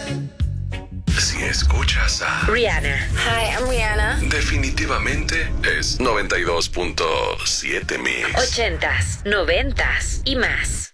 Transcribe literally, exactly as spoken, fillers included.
Si escuchas a Rihanna. Hi, I'm Rihanna. definitivamente es noventa y dos punto siete Mix. Ochentas, noventas y más.